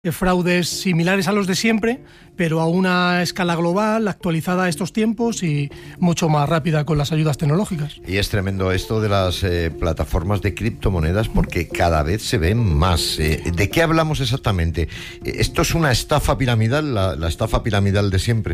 fraudes similares a los de siempre, pero a una escala global, actualizada a estos tiempos y mucho más rápida con las ayudas tecnológicas. Y es tremendo esto de las plataformas de criptomonedas porque cada vez se ven más. ¿De qué hablamos exactamente? ¿Esto es una estafa piramidal, la estafa piramidal de siempre?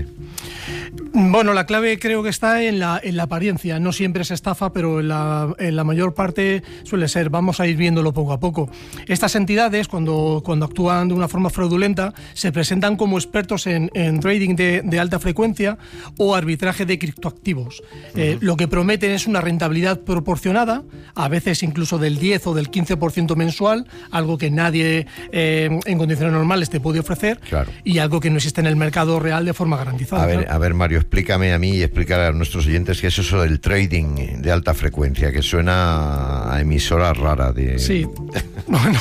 Bueno, la clave creo que está en la apariencia. No siempre es estafa, pero en la mayor parte suele ser. Vamos a ir viéndolo poco a poco. Estas entidades, cuando actúan de una forma fraudulenta, se presentan como expertos en trading de alta frecuencia o arbitraje de criptoactivos. Lo que prometen es una rentabilidad proporcionada, a veces incluso del 10 o del 15% mensual, algo que nadie en condiciones normales te puede ofrecer, claro, y algo que no existe en el mercado real de forma garantizada. A ver, Mario, explícame a mí y explícale a nuestros oyentes qué es eso del trading de alta frecuencia, que suena a emisora rara de... Sí, bueno,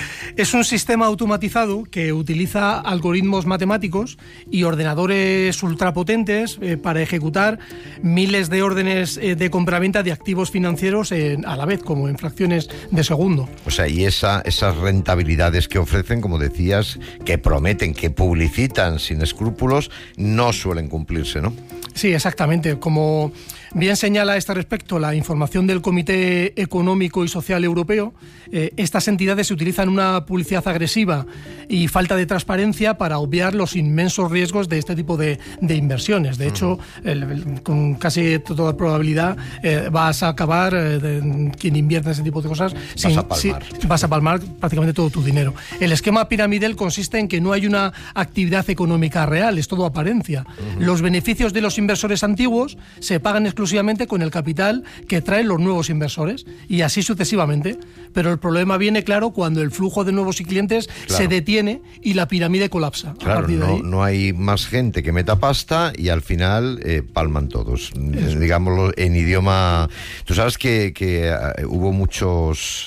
es un sistema automatizado que utiliza algoritmos matemáticos y ordenadores ultrapotentes para ejecutar miles de órdenes de compraventa de activos financieros a la vez, como en fracciones de segundo. O sea, y esas rentabilidades que ofrecen, como decías, que prometen, que publicitan sin escrúpulos, no suelen cumplirse, ¿no? Sí, exactamente. Como bien señala a este respecto la información del Comité Económico y Social Europeo, estas entidades utilizan una publicidad agresiva y falta de transparencia para obviar los inmensos riesgos de este tipo de inversiones. De hecho, con casi toda probabilidad vas a acabar, quien invierte en ese tipo de cosas, vas a palmar prácticamente todo tu dinero. El esquema piramidal consiste en que no hay una actividad económica real, es todo apariencia. Los beneficios de los inversores antiguos se pagan exclusivamente con el capital que traen los nuevos inversores y así sucesivamente. Pero el problema viene, claro, cuando el flujo de nuevos clientes se detiene y la pirámide colapsa. Claro, no hay más gente que meta pasta y al final palman todos. Digámoslo en idioma... Tú sabes que hubo muchos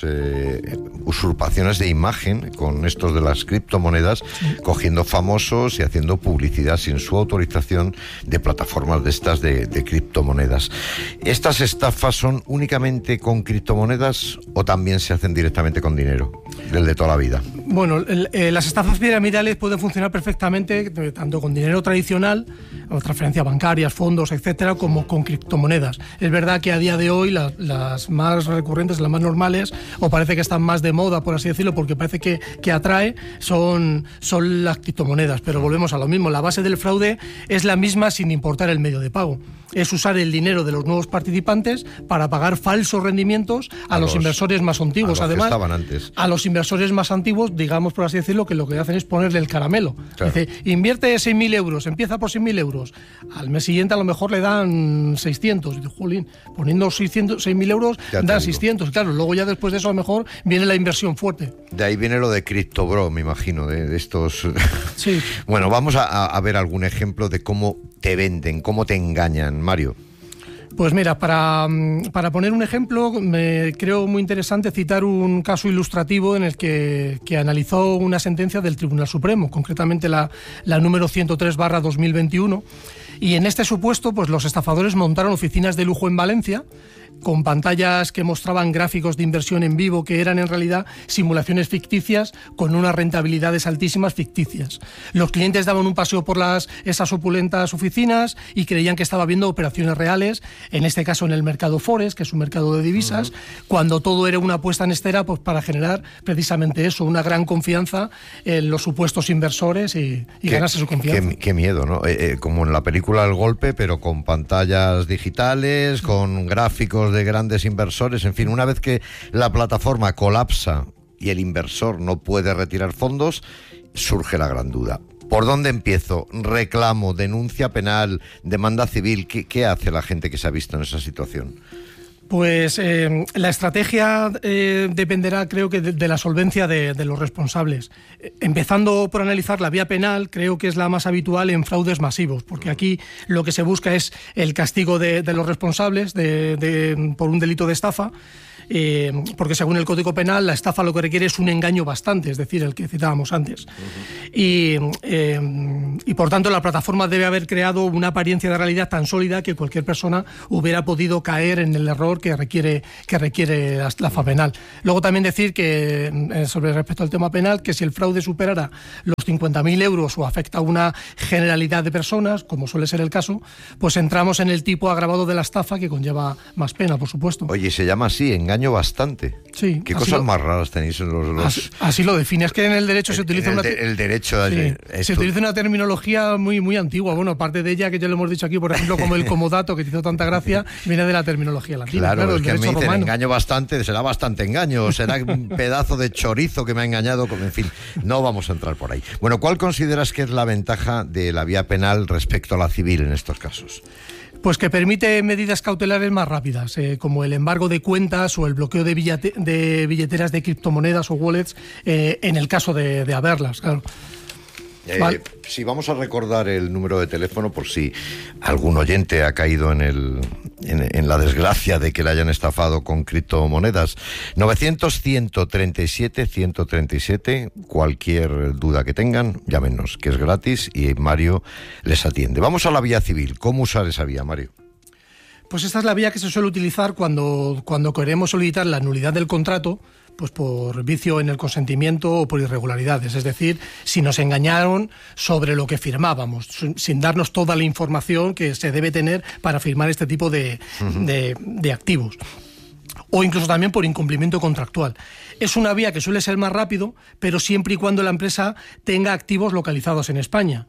usurpaciones de imagen con estos de las criptomonedas, cogiendo famosos y haciendo publicidad sin su autorización de plataformas de estas de criptomonedas. ¿Estas estafas son únicamente con criptomonedas o también se hacen directamente con dinero, del de toda la vida? Bueno, las estafas piramidales pueden funcionar perfectamente tanto con dinero tradicional, o transferencias bancarias, fondos, etcétera, como con criptomonedas. Es verdad que a día de hoy las más recurrentes, las más normales, o parece que están más de moda, por así decirlo, porque parece que atrae, son las criptomonedas. Pero volvemos a lo mismo. La base del fraude es la misma sin importar el medio de pago. Es usar el dinero de los nuevos participantes para pagar falsos rendimientos a los inversores más antiguos. Además, a los inversores más antiguos, digamos por así decirlo, que lo que hacen es ponerle el caramelo. Claro. Dice, invierte 6.000 euros, empieza por 6.000 euros. Al mes siguiente a lo mejor le dan 600. Dice, jolín, poniendo 6.000 euros dan 600. Claro, luego ya después de eso a lo mejor viene la inversión fuerte. De ahí viene lo de CryptoBro, me imagino, de estos... Sí. Bueno, vamos a ver algún ejemplo de cómo te venden, cómo te engañan, Mario. Pues mira, para poner un ejemplo, me creo muy interesante citar un caso ilustrativo en el que analizó una sentencia del Tribunal Supremo, concretamente la número 103/2021, y en este supuesto pues los estafadores montaron oficinas de lujo en Valencia con pantallas que mostraban gráficos de inversión en vivo que eran en realidad simulaciones ficticias con unas rentabilidades altísimas ficticias. Los clientes daban un paseo por esas opulentas oficinas y creían que estaba viendo operaciones reales, en este caso en el mercado Forex, que es un mercado de divisas, cuando todo era una puesta en escena pues para generar precisamente eso, una gran confianza en los supuestos inversores y ganarse su confianza. Qué miedo, ¿no? Como en la película El Golpe, pero con pantallas digitales, con gráficos de grandes inversores, en fin, una vez que la plataforma colapsa y el inversor no puede retirar fondos, surge la gran duda. ¿Por dónde empiezo? ¿Reclamo, denuncia penal, demanda civil? ¿Qué hace la gente que se ha visto en esa situación? Pues la estrategia dependerá, creo que, de la solvencia de los responsables. Empezando por analizar la vía penal, creo que es la más habitual en fraudes masivos, porque aquí lo que se busca es el castigo de los responsables por un delito de estafa. porque según el Código Penal la estafa lo que requiere es un engaño bastante, es decir, el que citábamos antes. Y por tanto la plataforma debe haber creado una apariencia de realidad tan sólida que cualquier persona hubiera podido caer en el error que requiere la estafa penal. Luego también decir que, sobre respecto al tema penal, que si el fraude superara los 50.000 euros o afecta a una generalidad de personas, como suele ser el caso, pues entramos en el tipo agravado de la estafa, que conlleva más pena, por supuesto. Oye, se llama así, engaño bastante. Sí. ¿Qué cosas más raras tenéis en los... Así lo define. Es que en el derecho se utiliza el derecho... se utiliza una terminología muy, muy antigua. Bueno, aparte de ella, que ya lo hemos dicho aquí, por ejemplo, como el comodato, que te hizo tanta gracia, viene de la terminología latina. Claro, es que me dicen engaño bastante, será bastante engaño, será un pedazo de chorizo que me ha engañado, en fin, no vamos a entrar por ahí. Bueno, ¿cuál consideras que es la ventaja de la vía penal respecto a la civil en estos casos? Pues que permite medidas cautelares más rápidas, como el embargo de cuentas o el bloqueo de billeteras de criptomonedas o wallets, en el caso de haberlas, claro. Si vamos a recordar el número de teléfono por si algún oyente ha caído en la desgracia de que le hayan estafado con criptomonedas. 900-137-137, cualquier duda que tengan, llámenos, que es gratis y Mario les atiende. Vamos a la vía civil. ¿Cómo usar esa vía, Mario? Pues esta es la vía que se suele utilizar cuando queremos solicitar la nulidad del contrato, pues por vicio en el consentimiento o por irregularidades, es decir, si nos engañaron sobre lo que firmábamos, sin darnos toda la información que se debe tener para firmar este tipo de activos. O incluso también por incumplimiento contractual. Es una vía que suele ser más rápido, pero siempre y cuando la empresa tenga activos localizados en España.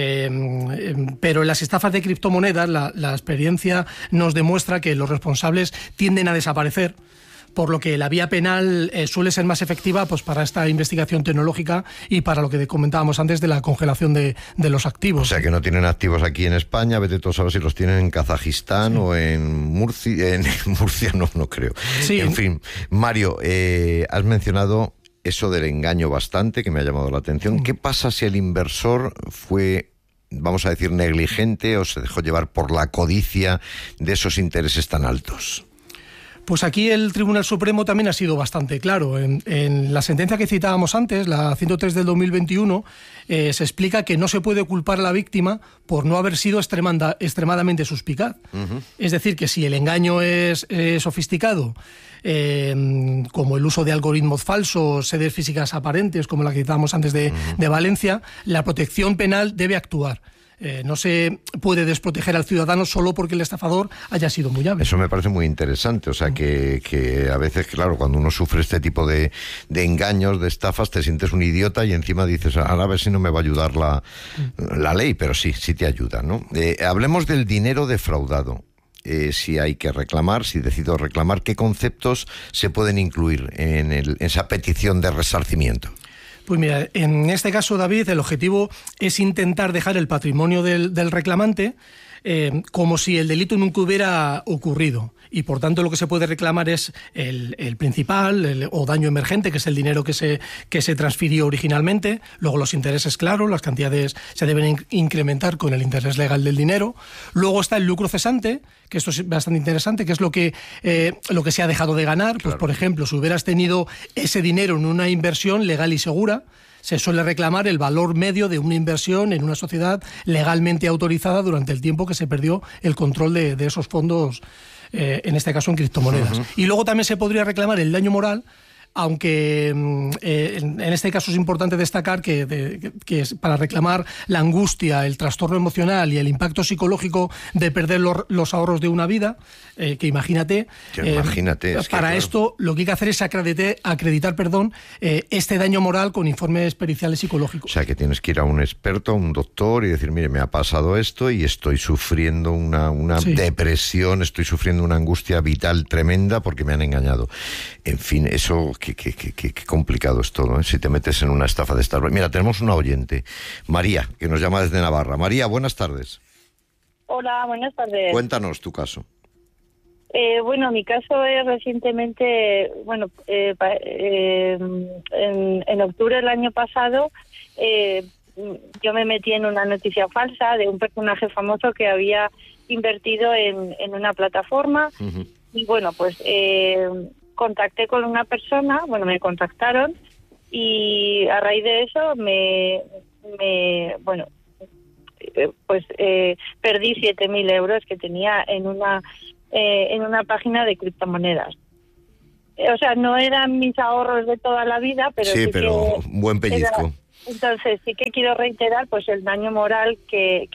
Pero en las estafas de criptomonedas la experiencia nos demuestra que los responsables tienden a desaparecer, por lo que la vía penal suele ser más efectiva, pues, para esta investigación tecnológica y para lo que comentábamos antes de la congelación de los activos. O sea, que no tienen activos aquí en España, vete tú a saber si los tienen en Kazajistán o en Murcia. En Murcia no creo. Sí. En fin, Mario, has mencionado eso del engaño bastante, que me ha llamado la atención. ¿Qué pasa si el inversor fue, vamos a decir, negligente o se dejó llevar por la codicia de esos intereses tan altos? Pues aquí el Tribunal Supremo también ha sido bastante claro. En la sentencia que citábamos antes, la 103 del 2021, se explica que no se puede culpar a la víctima por no haber sido extremadamente suspicaz. Es decir, que si el engaño es sofisticado, como el uso de algoritmos falsos, sedes físicas aparentes, como la que citábamos antes de Valencia, la protección penal debe actuar. No se puede desproteger al ciudadano solo porque el estafador haya sido muy hábil. Eso me parece muy interesante, o sea que a veces, claro, cuando uno sufre este tipo de engaños, de estafas, te sientes un idiota y encima dices, ahora a ver si no me va a ayudar la ley, pero sí te ayuda, ¿no? Hablemos del dinero defraudado. Si hay que reclamar, si decido reclamar, ¿qué conceptos se pueden incluir en esa petición de resarcimiento? Pues mira, en este caso, David, el objetivo es intentar dejar el patrimonio del reclamante como si el delito nunca hubiera ocurrido. Y por tanto lo que se puede reclamar es el principal o daño emergente, que es el dinero que se transfirió originalmente. Luego los intereses, claro, las cantidades se deben incrementar con el interés legal del dinero. Luego está el lucro cesante, que esto es bastante interesante, que es lo que se ha dejado de ganar. Claro. Pues por ejemplo, si hubieras tenido ese dinero en una inversión legal y segura, se suele reclamar el valor medio de una inversión en una sociedad legalmente autorizada durante el tiempo que se perdió el control de esos fondos, en este caso en criptomonedas. Y luego también se podría reclamar el daño moral, aunque en este caso es importante destacar que es para reclamar la angustia, el trastorno emocional y el impacto psicológico de perder los ahorros de una vida, que imagínate. Es para que, esto lo que hay que hacer es acreditar este daño moral con informes periciales psicológicos. O sea, que tienes que ir a un experto, a un doctor y decir, mire, me ha pasado esto y estoy sufriendo una depresión, estoy sufriendo una angustia vital tremenda porque me han engañado. En fin, eso... Qué complicado es todo, ¿eh? Si te metes en una estafa de estas. Mira, tenemos una oyente, María, que nos llama desde Navarra. María, buenas tardes. Hola, buenas tardes. Cuéntanos tu caso. Bueno, mi caso es recientemente, en octubre del año pasado, yo me metí en una noticia falsa de un personaje famoso que había invertido en una plataforma. Y bueno, pues contacté con una persona, bueno, me contactaron y a raíz de eso perdí 7.000 euros que tenía en una página de criptomonedas. O sea, no eran mis ahorros de toda la vida, pero sí, pero un buen pellizco. Entonces sí que quiero reiterar pues el daño moral que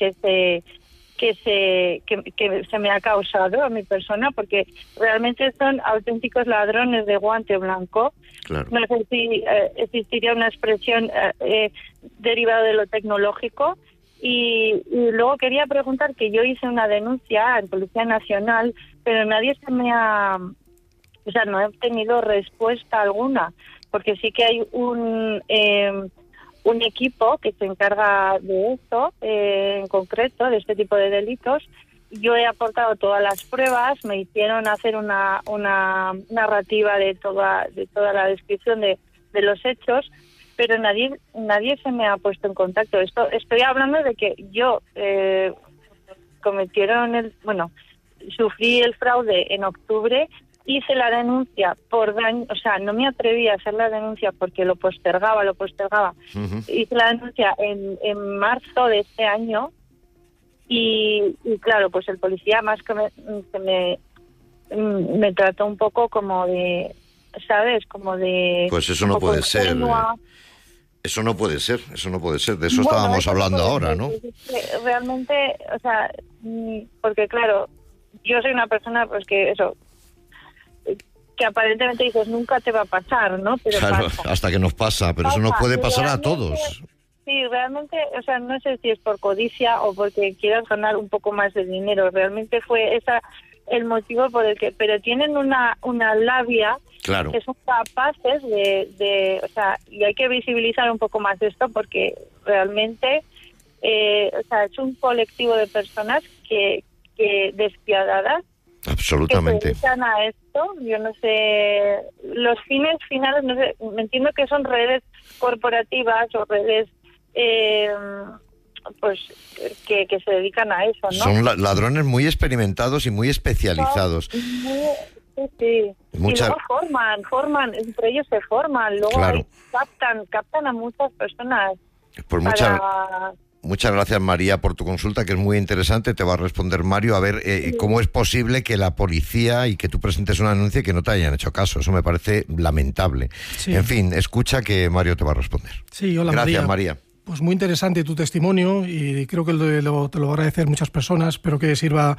se me ha causado a mi persona, porque realmente son auténticos ladrones de guante blanco. Claro. No sé si existiría una expresión derivada de lo tecnológico. Y luego quería preguntar que yo hice una denuncia en Policía Nacional, pero nadie no he obtenido respuesta alguna, porque sí que hay un equipo que se encarga de esto, en concreto, de este tipo de delitos. Yo he aportado todas las pruebas, me hicieron hacer una narrativa de toda la descripción de los hechos, pero nadie se me ha puesto en contacto. Estoy hablando de que yo sufrí el fraude en octubre. Hice la denuncia por daño, o sea, no me atreví a hacer la denuncia porque lo postergaba. Uh-huh. Hice la denuncia en marzo de este año y claro, pues el policía más que me trató un poco como de, ¿sabes? Como de... Pues eso no puede ser. Eso no puede ser. De eso estábamos hablando ahora, ¿no? Realmente, o sea, porque claro, yo soy una persona pues que aparentemente dices nunca te va a pasar, ¿no? Pero claro, pasa. Hasta que nos pasa, pero eso nos puede pasar a todos. Sí, realmente, o sea, no sé si es por codicia o porque quieras ganar un poco más de dinero. Realmente fue esa el motivo por el que... Pero tienen una labia, claro, que son capaces de... O sea, y hay que visibilizar un poco más esto porque realmente, es un colectivo de personas que despiadadas, absolutamente, que se dedican a esto. Yo no sé, los fines finales, no sé, me entiendo que son redes corporativas o redes que se dedican a eso, ¿no? Son ladrones muy experimentados y muy especializados. Sí. Y luego forman, entre ellos se forman, luego claro, captan a muchas personas. Pues muchas gracias, María, por tu consulta, que es muy interesante. Te va a responder Mario. A ver, ¿cómo es posible que la policía y que tú presentes una denuncia y que no te hayan hecho caso? Eso me parece lamentable. Sí. En fin, escucha que Mario te va a responder. Sí, hola, gracias, María. Pues muy interesante tu testimonio y creo que te lo van a agradecer muchas personas. Espero que sirva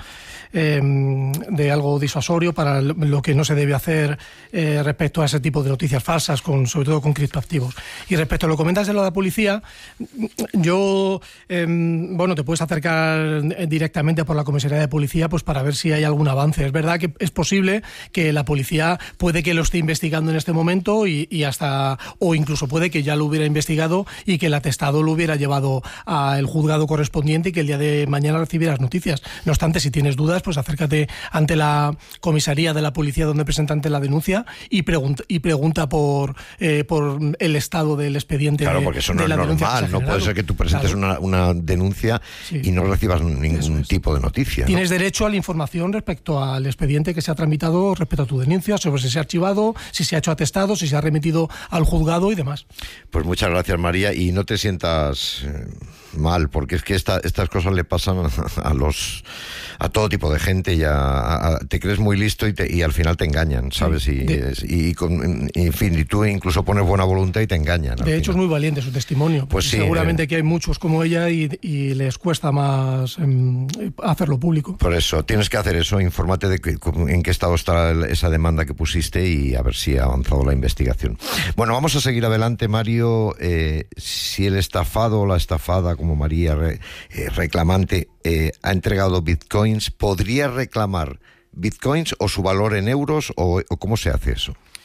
de algo disuasorio para lo que no se debe hacer respecto a ese tipo de noticias falsas, sobre todo con criptoactivos. Y respecto a lo que comentas de la policía, yo, te puedes acercar directamente por la comisaría de policía pues para ver si hay algún avance. Es verdad que es posible que la policía puede que lo esté investigando en este momento o incluso puede que ya lo hubiera investigado y que el atestado lo hubiera llevado al juzgado correspondiente y que el día de mañana recibieras noticias. No obstante, si tienes dudas, pues acércate ante la comisaría de la policía donde presentaste la denuncia y pregunta por el estado del expediente. Claro, porque eso no es normal. No puede ser que tú presentes una denuncia y no recibas ningún tipo de noticia. Tienes derecho a la información respecto al expediente que se ha tramitado respecto a tu denuncia, sobre si se ha archivado, si se ha hecho atestado, si se ha remitido al juzgado y demás. Pues muchas gracias, María, y no te sientas mal, porque es que estas cosas le pasan a todo tipo de gente. Te crees muy listo y al final te engañan, ¿sabes? Sí, en fin, y tú incluso pones buena voluntad y te engañan. De hecho, es muy valiente su testimonio. Pues sí, seguramente que hay muchos como ella y les cuesta más hacerlo público. Por eso, tienes que hacer eso, infórmate de en qué estado está esa demanda que pusiste y a ver si ha avanzado la investigación. Bueno, vamos a seguir adelante, Mario. Si el estafado o la estafada, como María reclamante, ha entregado bitcoins, ¿podría reclamar bitcoins o su valor en euros o cómo se hace eso?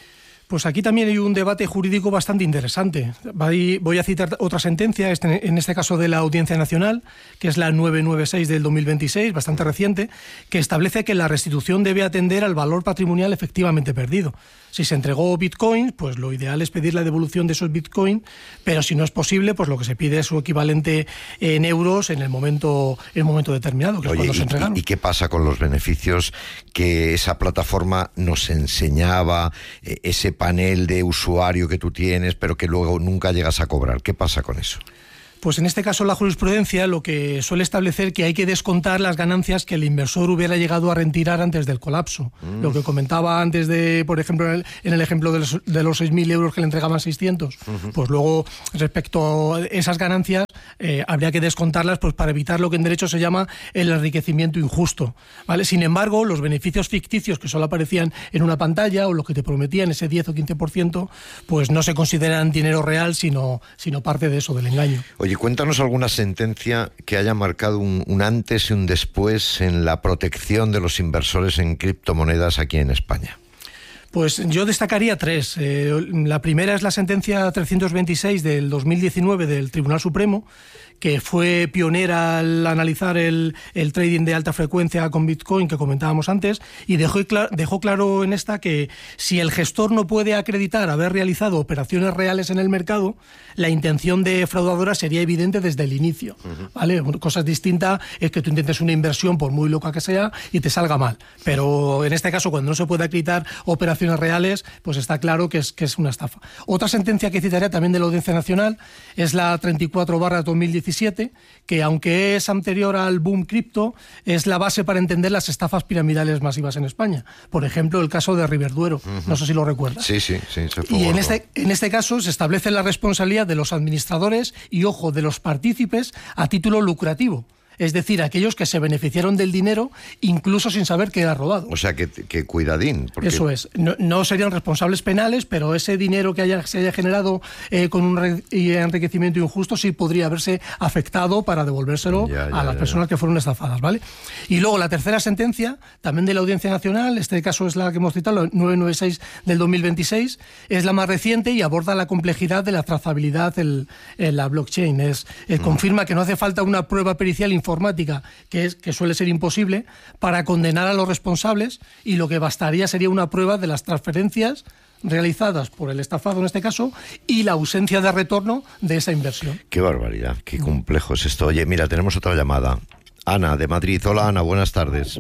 Pues aquí también hay un debate jurídico bastante interesante. Voy a citar otra sentencia, en este caso de la Audiencia Nacional, que es la 996 del 2026, bastante reciente, que establece que la restitución debe atender al valor patrimonial efectivamente perdido. Si se entregó Bitcoin, pues lo ideal es pedir la devolución de esos Bitcoin, pero si no es posible, pues lo que se pide es su equivalente en euros en el momento determinado, que es cuando se entregaron. ¿Y qué pasa con los beneficios que esa plataforma nos enseñaba, ese panel de usuario que tú tienes, pero que luego nunca llegas a cobrar? ¿Qué pasa con eso? Pues en este caso la jurisprudencia lo que suele establecer que hay que descontar las ganancias que el inversor hubiera llegado a retirar antes del colapso. Lo que comentaba antes de, por ejemplo, en el ejemplo de los 6.000 euros que le entregaban 600, pues luego respecto a esas ganancias habría que descontarlas pues para evitar lo que en derecho se llama el enriquecimiento injusto, ¿vale? Sin embargo, los beneficios ficticios que solo aparecían en una pantalla o lo que te prometían ese 10 o 15%, pues no se consideran dinero real, sino parte de eso, del engaño. Oye, cuéntanos alguna sentencia que haya marcado un antes y un después en la protección de los inversores en criptomonedas aquí en España. Pues yo destacaría tres. La primera es la sentencia 326 del 2019 del Tribunal Supremo, que fue pionera al analizar el trading de alta frecuencia con Bitcoin que comentábamos antes, y dejó claro en esta que si el gestor no puede acreditar haber realizado operaciones reales en el mercado, la intención defraudadora sería evidente desde el inicio, ¿vale? Cosa distinta es que tú intentes una inversión, por muy loca que sea, y te salga mal. Pero en este caso, cuando no se puede acreditar operaciones reales, pues está claro que es una estafa. Otra sentencia que citaré también de la Audiencia Nacional es la 34/2017, que aunque es anterior al boom cripto, es la base para entender las estafas piramidales masivas en España. Por ejemplo, el caso de Riverduero. No sé si lo recuerdas. Sí. Y en este caso se establece la responsabilidad de los administradores y, ojo, de los partícipes a título lucrativo. Es decir, aquellos que se beneficiaron del dinero incluso sin saber que era robado. O sea, que cuidadín. Porque... Eso es. No serían responsables penales, pero ese dinero que se haya generado con un enriquecimiento injusto sí podría haberse afectado para devolvérselo a las personas que fueron estafadas, ¿vale? Y luego la tercera sentencia, también de la Audiencia Nacional, este caso es la que hemos citado, la 996 del 2026, es la más reciente y aborda la complejidad de la trazabilidad en la blockchain. Confirma que no hace falta una prueba pericial informática, que suele ser imposible, para condenar a los responsables, y lo que bastaría sería una prueba de las transferencias realizadas por el estafado en este caso y la ausencia de retorno de esa inversión. Qué barbaridad, qué complejo es esto. Oye, mira, tenemos otra llamada. Ana, de Madrid. Hola, Ana, buenas tardes.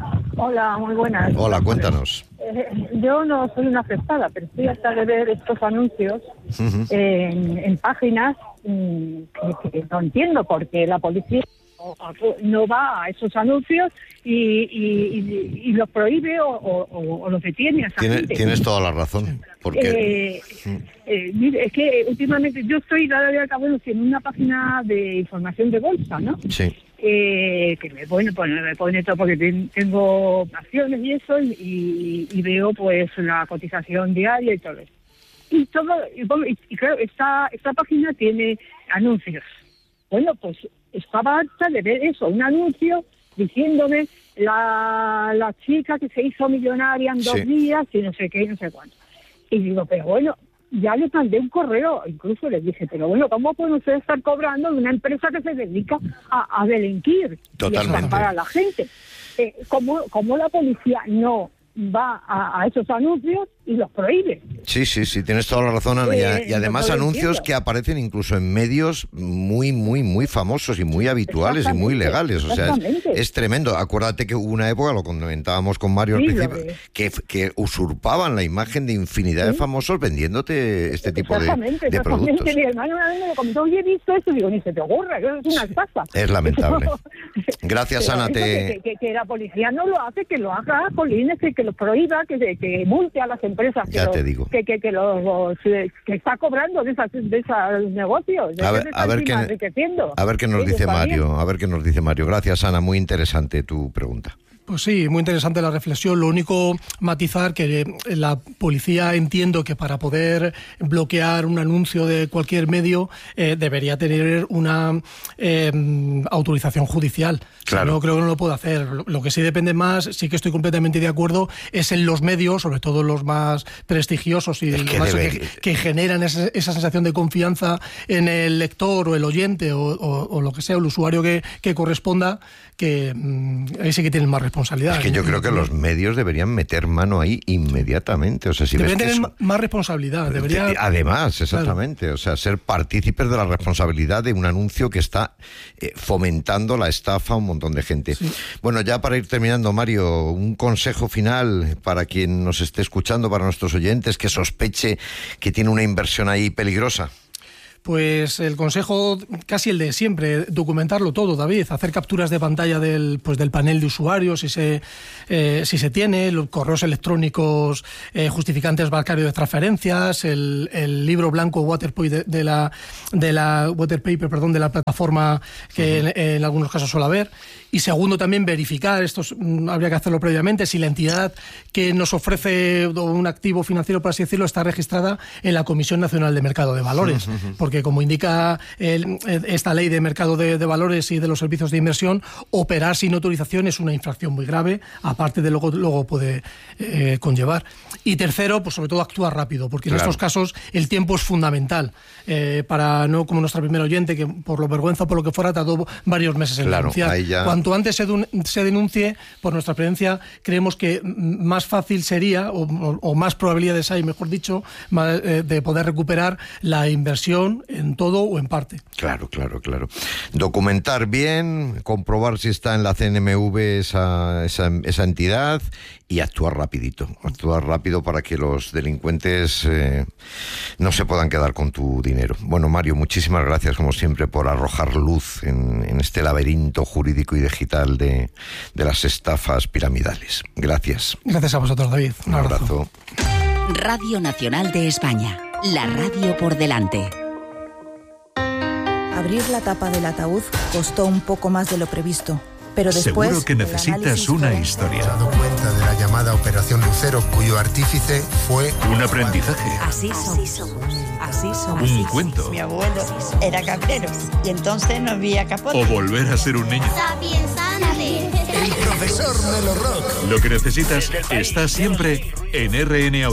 Hola, muy buenas. Hola, cuéntanos. Yo no soy una afectada, pero estoy hasta de ver estos anuncios en páginas que no entiendo, porque la policía no va a esos anuncios y los prohíbe o los detiene a esa gente. Tienes toda la razón. Porque mire, es que últimamente yo estoy en una página de información de bolsa, ¿no? Sí. Que me pone todo porque tengo acciones y eso, y veo pues la cotización diaria y todo eso. Y claro, esta página tiene anuncios. Bueno, pues estaba harta de ver eso, un anuncio diciéndome la chica que se hizo millonaria en 2 días y no sé qué, no sé cuánto. Y digo, pero bueno, ya le mandé un correo, incluso les dije, pero bueno, ¿cómo pueden ustedes estar cobrando de una empresa que se dedica a delinquir? Totalmente. Y a estafar a la gente? ¿Cómo la policía no va a esos anuncios y los prohíbe? Sí, tienes toda la razón, Ana. Y además anuncios que aparecen incluso en medios muy, muy, muy famosos y muy habituales y muy legales. O sea, es tremendo. Acuérdate que hubo una época, lo comentábamos con Mario al principio, que usurpaban la imagen de infinidad de famosos vendiéndote este tipo de productos. Mi hermano una vez me lo comentó, oye, he visto esto, digo, ni se te ocurra, que es una estafa. Es lamentable. Gracias, Ana. Que la policía no lo hace, que lo haga, Polines, que lo prohíba, que multe a las empresas que está cobrando de esos negocios. A ver qué nos dice Mario. Gracias, Ana, muy interesante tu pregunta. Pues sí, muy interesante la reflexión. Lo único, matizar que la policía, entiendo que para poder bloquear un anuncio de cualquier medio debería tener una autorización judicial. Claro. No creo que no lo pueda hacer. Lo que sí depende más, sí que estoy completamente de acuerdo, es en los medios, sobre todo los más prestigiosos y que generan esa sensación de confianza en el lector o el oyente o lo que sea, el usuario que corresponda, que ahí sí que tienen más responsabilidad. Es que yo creo que los medios deberían meter mano ahí inmediatamente. O sea, si deberían ves tener más responsabilidad. Además, exactamente. Claro. O sea, ser partícipes de la responsabilidad de un anuncio que está fomentando la estafa a un montón de gente. Sí. Bueno, ya para ir terminando, Mario, un consejo final para quien nos esté escuchando, para nuestros oyentes, que sospeche que tiene una inversión ahí peligrosa. Pues el consejo, casi el de siempre, documentarlo todo, David, hacer capturas de pantalla del panel de usuarios, si se tiene, los correos electrónicos justificantes bancarios de transferencias, el libro blanco Waterpaper de la plataforma que en algunos casos suele haber. Y segundo, también verificar, esto habría que hacerlo previamente, si la entidad que nos ofrece un activo financiero, por así decirlo, está registrada en la Comisión Nacional de Mercado de Valores. Porque como indica esta ley de mercado de valores y de los servicios de inversión, operar sin autorización es una infracción muy grave, aparte de luego puede conllevar. Y tercero, pues sobre todo actuar rápido, porque en estos casos el tiempo es fundamental, para no como nuestra primera oyente, que por lo vergüenza o por lo que fuera tardó varios meses en denunciar. Cuanto antes se denuncie, por nuestra experiencia, creemos que más fácil sería, o más probabilidades hay, mejor dicho, de poder recuperar la inversión en todo o en parte. Claro. Documentar bien, comprobar si está en la CNMV esa entidad y actuar rapidito. Actuar rápido para que los delincuentes no se puedan quedar con tu dinero. Bueno, Mario, muchísimas gracias, como siempre, por arrojar luz en este laberinto jurídico y digital de las estafas piramidales. Gracias. Gracias a vosotros, David. Un abrazo. Radio Nacional de España. La radio por delante. Abrir la tapa del ataúd costó un poco más de lo previsto, pero después... Seguro que necesitas una historia. Se ha dado cuenta de la llamada Operación Lucero, cuyo artífice fue... Un aprendizaje. Así somos. Un cuento. Mi abuelo era cabrero y entonces no había capote. O volver a ser un niño. El profesor Melo Rock. Lo que necesitas está siempre en RNA.